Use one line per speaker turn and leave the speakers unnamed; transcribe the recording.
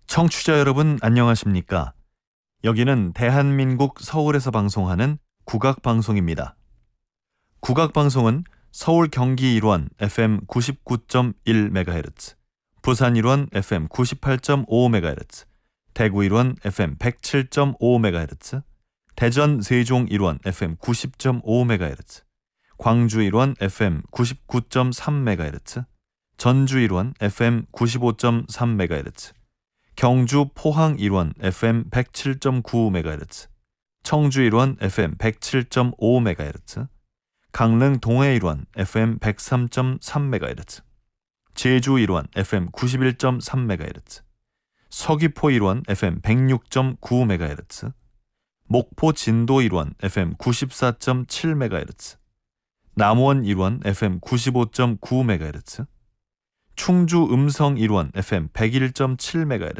청취자 여러분 안녕하십니까? 여기는 대한민국 서울에서 방송하는 국악방송입니다. 국악방송은 서울 경기 일원 FM 99.1MHz, 부산 일원 FM 98.5MHz, 대구 일원 FM 107.5MHz, 대전 세종 일원 FM 90.5MHz, 광주 일원 FM 99.3MHz, 전주 일원 FM 95.3MHz, 경주 포항 일원 FM 107.9MHz, 청주 일원 FM 107.5MHz, 강릉 동해 일원 FM 103.3MHz, 제주 일원 FM 91.3MHz, 서귀포 일원 FM 106.9MHz, 목포 진도 일원 FM 94.7MHz, 남원 일원 FM 95.9MHz, 충주 음성 일원 FM 101.7MHz,